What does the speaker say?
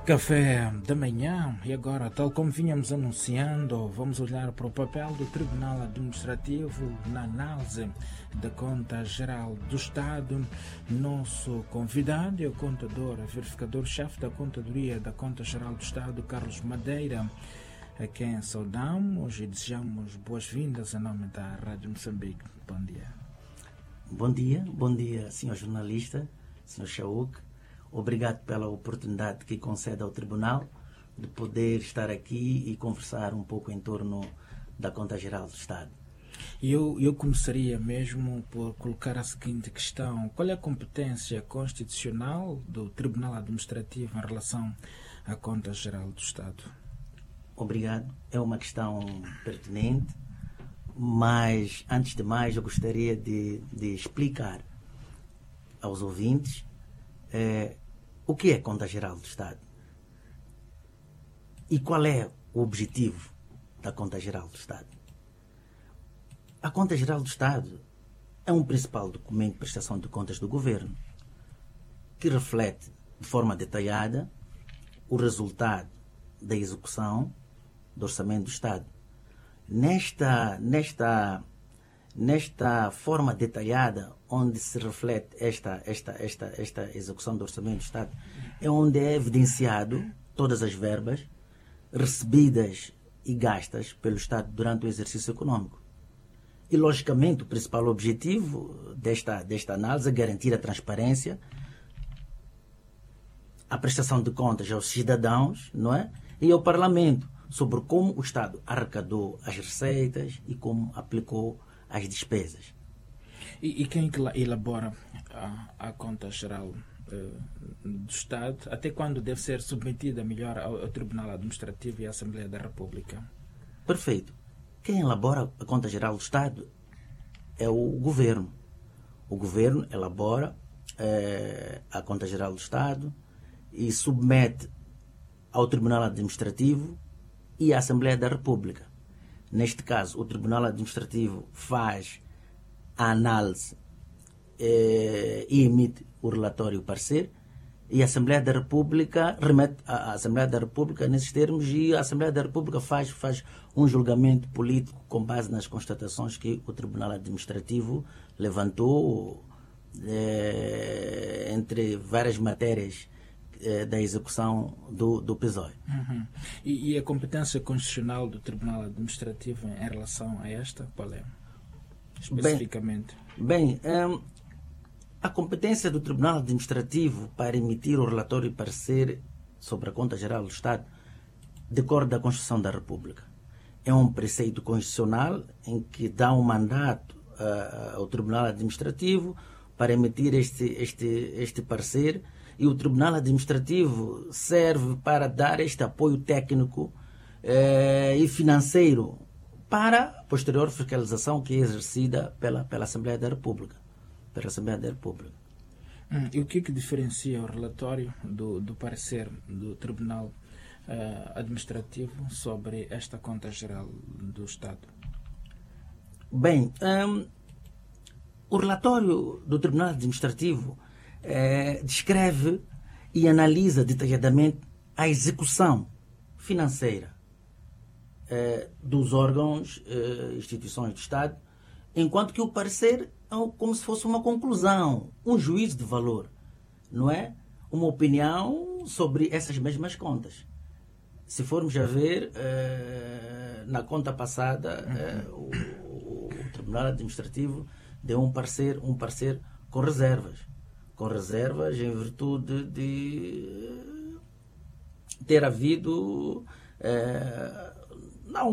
Café da manhã e agora, tal como vínhamos anunciando, vamos olhar para o papel do Tribunal Administrativo na análise da Conta Geral do Estado. Nosso convidado é o contador, verificador-chefe da Contadoria da Conta Geral do Estado, Carlos Madeira, a quem saudamos e desejamos boas-vindas em nome da Rádio Moçambique. Bom dia. Bom dia, senhor jornalista, senhor Chauk. Obrigado pela oportunidade que concede ao Tribunal de poder estar aqui e conversar um pouco em torno da Conta Geral do Estado. Eu começaria mesmo por colocar a seguinte questão. Qual é a competência constitucional do Tribunal Administrativo em relação à Conta Geral do Estado? Obrigado. É uma questão pertinente, mas antes de mais eu gostaria de explicar aos ouvintes o que é a Conta Geral do Estado e qual é o objetivo da Conta Geral do Estado. A Conta Geral do Estado é um principal documento de prestação de contas do Governo que reflete de forma detalhada o resultado da execução do Orçamento do Estado. Nesta forma detalhada, onde se reflete esta execução do Orçamento do Estado, é onde é evidenciado todas as verbas recebidas e gastas pelo Estado durante o exercício econômico. E, logicamente, o principal objetivo desta análise é garantir a transparência, a prestação de contas aos cidadãos, não é? E ao Parlamento, sobre como o Estado arrecadou as receitas e como aplicou as despesas. E quem elabora a Conta Geral do Estado? Até quando deve ser submetida melhor ao Tribunal Administrativo e à Assembleia da República? Perfeito. Quem elabora a Conta Geral do Estado é o Governo. O Governo elabora a Conta Geral do Estado e submete ao Tribunal Administrativo e à Assembleia da República. Neste caso, o Tribunal Administrativo faz a análise e emite o relatório e o parecer, e a Assembleia da República remete à Assembleia da República nesses termos, e a Assembleia da República faz um julgamento político com base nas constatações que o Tribunal Administrativo levantou entre várias matérias da execução do PSOE. Uhum. E a competência constitucional do Tribunal Administrativo em relação a esta, qual é? Especificamente. Bem, a competência do Tribunal Administrativo para emitir o relatório e parecer sobre a Conta Geral do Estado decorre da Constituição da República. É um preceito constitucional em que dá um mandato ao Tribunal Administrativo para emitir este parecer, e o Tribunal Administrativo serve para dar este apoio técnico e financeiro para a posterior fiscalização que é exercida pela Assembleia da República. E o que diferencia o relatório do parecer do Tribunal Administrativo sobre esta Conta Geral do Estado? Bem, o relatório do Tribunal Administrativo descreve e analisa detalhadamente a execução financeira dos órgãos e instituições do Estado, enquanto que o parecer é como se fosse uma conclusão, um juízo de valor, não é? Uma opinião sobre essas mesmas contas. Se formos a ver, na conta passada, o Tribunal Administrativo deu um parecer com reservas em virtude de ter havido